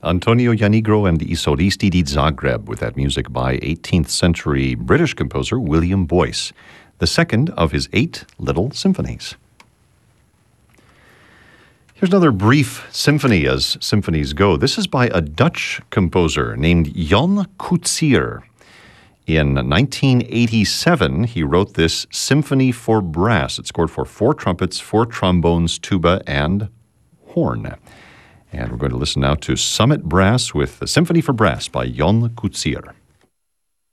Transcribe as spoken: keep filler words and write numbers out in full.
Antonio Janigro and I Solisti di Zagreb with that music by eighteenth century British composer William Boyce, the second of his eight little symphonies. Here's another brief symphony as symphonies go. This is by a Dutch composer named Jan Coetzee. In nineteen eighty-seven, he wrote this symphony for brass. It scored for four trumpets, four trombones, tuba, and horn. And we're going to listen now to Summit Brass with the Symphony for Brass by Jan Coetzee.